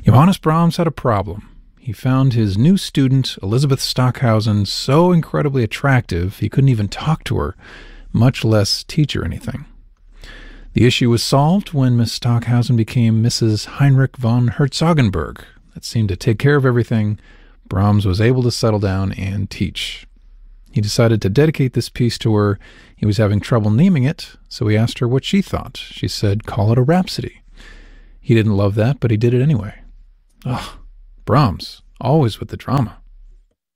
Johannes Brahms had a problem. He found his new student, Elizabeth Stockhausen, so incredibly attractive he couldn't even talk to her, much less teach her anything. The issue was solved when Miss Stockhausen became Mrs. Heinrich von Herzogenberg. That seemed to take care of everything. Brahms was able to settle down and teach. He decided to dedicate this piece to her. He was having trouble naming it, so he asked her what she thought. She said, "Call it a rhapsody." He didn't love that, but he did it anyway. Brahms, always with the drama.